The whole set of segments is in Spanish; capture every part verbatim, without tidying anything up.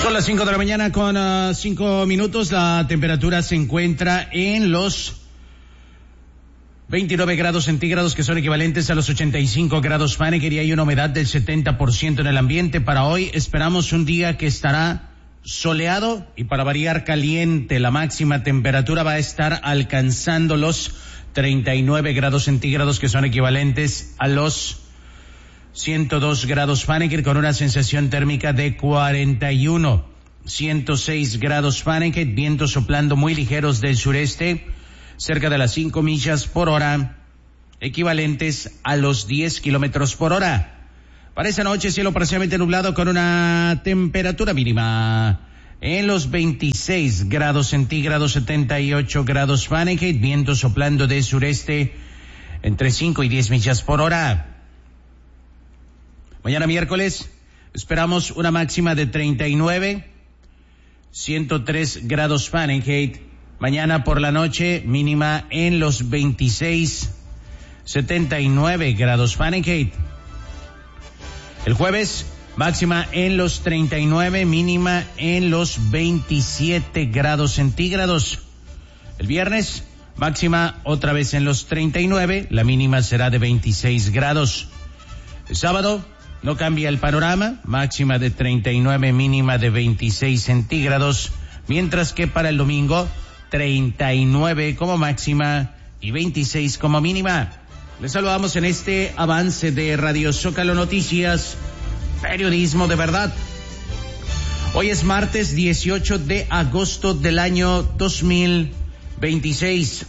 Son las cinco de la mañana con uh, cinco minutos. La temperatura se encuentra en los veintinueve grados centígrados, que son equivalentes a los ochenta y cinco grados Fahrenheit, y hay una humedad del setenta por ciento en el ambiente. Para hoy esperamos un día que estará soleado y, para variar, caliente. La máxima temperatura va a estar alcanzando los treinta y nueve grados centígrados, que son equivalentes a los ciento dos grados Fahrenheit, con una sensación térmica de cuarenta y uno. ciento seis grados Fahrenheit, vientos soplando muy ligeros del sureste, cerca de las cinco millas por hora, equivalentes a los diez kilómetros por hora. Para esa noche, cielo parcialmente nublado con una temperatura mínima en los veintiséis grados centígrados, setenta y ocho grados Fahrenheit, vientos soplando del sureste entre cinco y diez millas por hora. Mañana miércoles esperamos una máxima de treinta y nueve, ciento tres grados Fahrenheit. Mañana por la noche mínima en los veintiséis, setenta y nueve grados Fahrenheit. El jueves máxima en los treinta y nueve, mínima en los veintisiete grados centígrados. El viernes máxima otra vez en los treinta y nueve, la mínima será de veintiséis grados. El sábado no cambia el panorama, máxima de treinta y nueve, mínima de veintiséis centígrados, mientras que para el domingo, treinta y nueve como máxima y veintiséis como mínima. Les saludamos en este avance de Radio Zócalo Noticias, periodismo de verdad. Hoy es martes dieciocho de agosto del año dos mil veintiséis.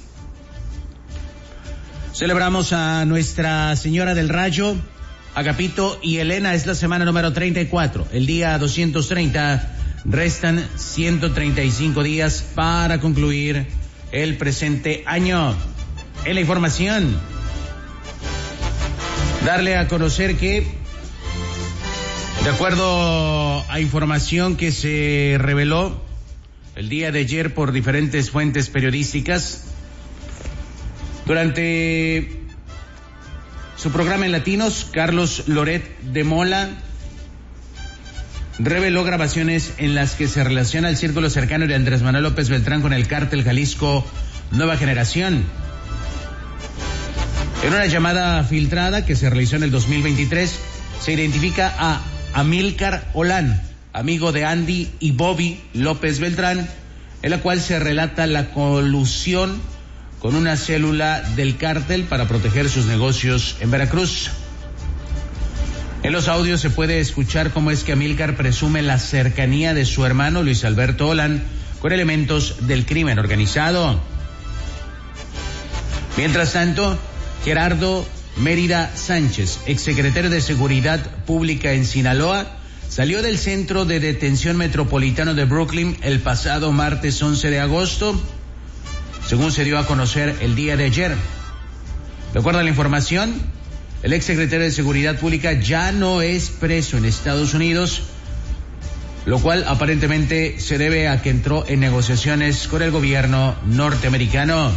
Celebramos a Nuestra Señora del Rayo, Agapito y Elena. Es la semana número treinta y cuatro, el día doscientos treinta. Restan ciento treinta y cinco días para concluir el presente año. En la información, darle a conocer que, de acuerdo a información que se reveló el día de ayer por diferentes fuentes periodísticas, durante su programa en Latinos, Carlos Loret de Mola reveló grabaciones en las que se relaciona el círculo cercano de Andrés Manuel López Beltrán con el cártel Jalisco Nueva Generación. En una llamada filtrada que se realizó en el dos mil veintitrés, se identifica a Amílcar Olán, amigo de Andy y Bobby López Beltrán, en la cual se relata la colusión con una célula del cártel para proteger sus negocios en Veracruz. En los audios se puede escuchar cómo es que Amílcar presume la cercanía de su hermano Luis Alberto Olán con elementos del crimen organizado. Mientras tanto, Gerardo Mérida Sánchez, exsecretario de Seguridad Pública en Sinaloa, salió del Centro de Detención Metropolitano de Brooklyn el pasado martes once de agosto, según se dio a conocer el día de ayer. De acuerdo a la información, el exsecretario de Seguridad Pública ya no es preso en Estados Unidos, lo cual aparentemente se debe a que entró en negociaciones con el gobierno norteamericano.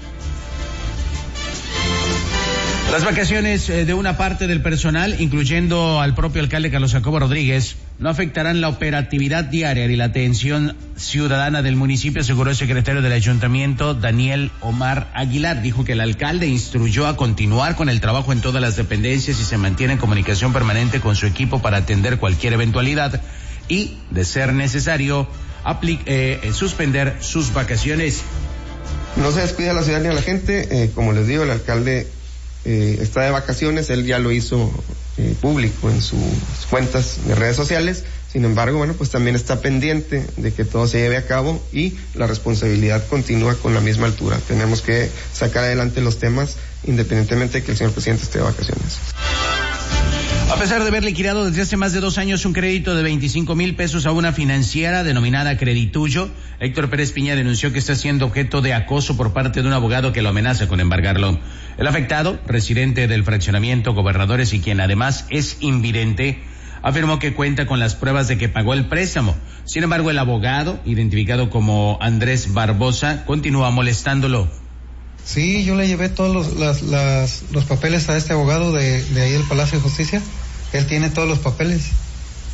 Las vacaciones de una parte del personal, incluyendo al propio alcalde Carlos Jacobo Rodríguez, no afectarán la operatividad diaria ni la atención ciudadana del municipio, aseguró el secretario del ayuntamiento, Daniel Omar Aguilar. Dijo que el alcalde instruyó a continuar con el trabajo en todas las dependencias y se mantiene en comunicación permanente con su equipo para atender cualquier eventualidad y, de ser necesario, aplic- eh, suspender sus vacaciones. No se descuida la ciudad ni a la gente, eh, como les digo, el alcalde Eh, está de vacaciones, él ya lo hizo eh, público en sus cuentas de redes sociales. Sin embargo, bueno, pues también está pendiente de que todo se lleve a cabo y la responsabilidad continúa con la misma altura. Tenemos que sacar adelante los temas independientemente de que el señor presidente esté de vacaciones. A pesar de haber liquidado desde hace más de dos años un crédito de veinticinco mil pesos a una financiera denominada Credituyo, Héctor Pérez Piña denunció que está siendo objeto de acoso por parte de un abogado que lo amenaza con embargarlo. El afectado, residente del fraccionamiento Gobernadores y quien además es invidente, afirmó que cuenta con las pruebas de que pagó el préstamo. Sin embargo, el abogado, identificado como Andrés Barbosa, continúa molestándolo. Sí, yo le llevé todos los, las, las, los papeles a este abogado de, de ahí del Palacio de Justicia. Él tiene todos los papeles.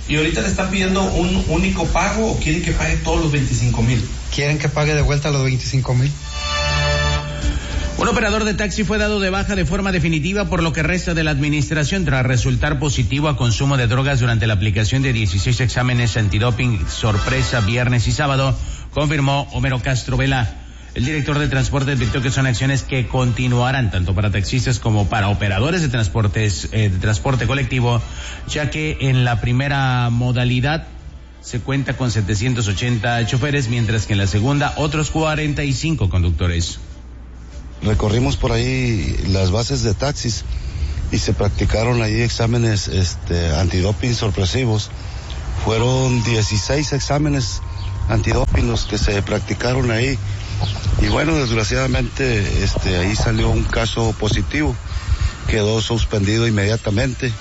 ¿Y ahorita le están pidiendo un único pago o quieren que pague todos los veinticinco mil? Quieren que pague de vuelta los veinticinco mil. Un operador de taxi fue dado de baja de forma definitiva por lo que resta de la administración tras resultar positivo a consumo de drogas durante la aplicación de dieciséis exámenes antidoping sorpresa viernes y sábado, confirmó Homero Castro Vela. El director de transporte advirtió que son acciones que continuarán tanto para taxistas como para operadores de transportes eh, de transporte colectivo, ya que en la primera modalidad se cuenta con setecientos ochenta choferes, mientras que en la segunda otros cuarenta y cinco conductores. Recorrimos por ahí las bases de taxis y se practicaron ahí exámenes este, antidoping sorpresivos. Fueron dieciséis exámenes antidoping los que se practicaron ahí. Y bueno, desgraciadamente este, ahí salió un caso positivo, quedó suspendido inmediatamente.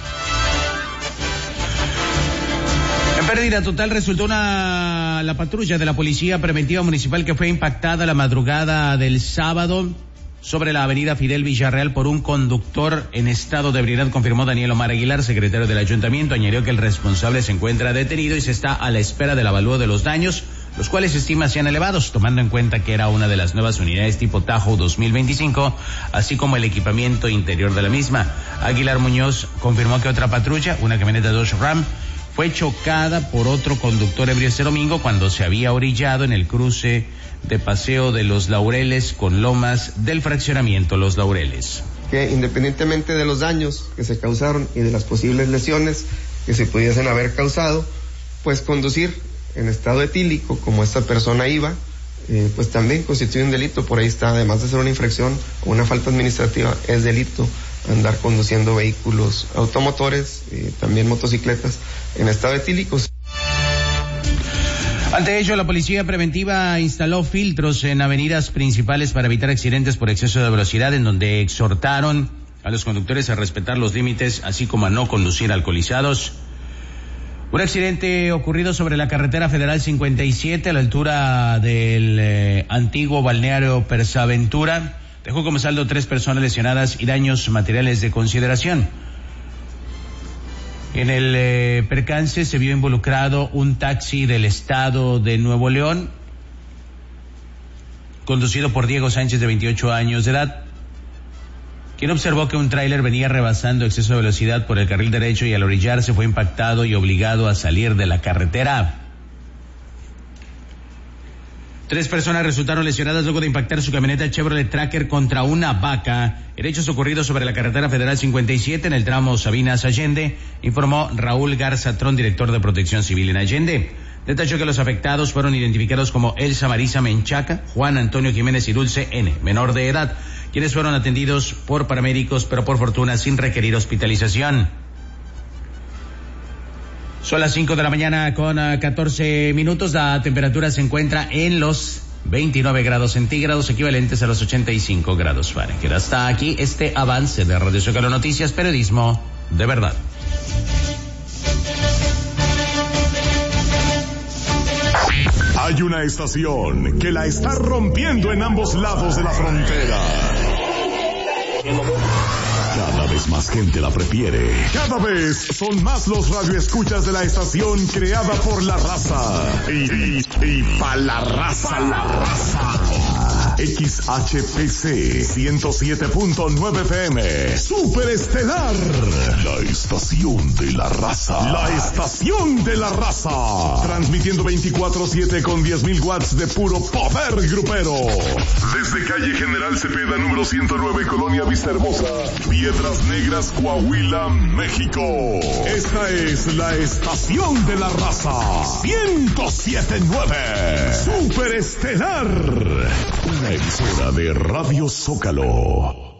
En pérdida total resultó una la patrulla de la Policía Preventiva Municipal que fue impactada la madrugada del sábado sobre la avenida Fidel Villarreal por un conductor en estado de ebriedad, confirmó Daniel Omar Aguilar, secretario del ayuntamiento. Añadió que el responsable se encuentra detenido y se está a la espera del avalúo de los daños, los cuales se estima sean elevados, tomando en cuenta que era una de las nuevas unidades tipo Tajo dos mil veinticinco, así como el equipamiento interior de la misma. Aguilar Muñoz confirmó que otra patrulla, una camioneta Dodge Ram, fue chocada por otro conductor ebrio este domingo cuando se había orillado en el cruce de Paseo de los Laureles con Lomas del fraccionamiento Los Laureles. Que independientemente de los daños que se causaron y de las posibles lesiones que se pudiesen haber causado, pues conducir en estado etílico, como esta persona iba, eh, pues también constituye un delito. Por ahí está, además de ser una infracción o una falta administrativa, es delito andar conduciendo vehículos automotores, eh, también motocicletas, en estado etílico. Ante ello, la Policía Preventiva instaló filtros en avenidas principales para evitar accidentes por exceso de velocidad, en donde exhortaron a los conductores a respetar los límites, así como a no conducir alcoholizados. Un accidente ocurrido sobre la carretera federal cincuenta y siete a la altura del eh, antiguo balneario Persaventura dejó como saldo tres personas lesionadas y daños materiales de consideración. En el eh, percance se vio involucrado un taxi del estado de Nuevo León, conducido por Diego Sánchez, de veintiocho años de edad, quien observó que un tráiler venía rebasando exceso de velocidad por el carril derecho y al orillarse fue impactado y obligado a salir de la carretera. Tres personas resultaron lesionadas luego de impactar su camioneta Chevrolet Tracker contra una vaca en hechos ocurridos sobre la carretera federal cincuenta y siete en el tramo Sabinas Allende, informó Raúl Garzatrón, director de Protección Civil en Allende. Detalló que los afectados fueron identificados como Elsa Marisa Menchaca, Juan Antonio Jiménez y Dulce N., menor de edad, quienes fueron atendidos por paramédicos, pero por fortuna sin requerir hospitalización. Son las cinco de la mañana con uh, catorce minutos. La temperatura se encuentra en los veintinueve grados centígrados, equivalentes a los ochenta y cinco grados Fahrenheit. Hasta aquí este avance de Radio Zócalo Noticias, periodismo de verdad. Hay una estación que la está rompiendo en ambos lados de la frontera. Cada vez más gente la prefiere. Cada vez son más los radioescuchas de la estación creada por la raza. Y, y, y pa' la raza, la raza. X H P C ciento siete punto nueve F M. Super Estelar. La estación de la raza. La estación de la raza. Transmitiendo veinticuatro siete con diez mil watts de puro poder grupero. Desde calle General Cepeda, número ciento nueve, Colonia Vista Hermosa, Piedras Negras, Coahuila, México. Esta es la estación de la raza. ciento siete punto nueve. Super Estelar. Una emisora de Radio Zócalo.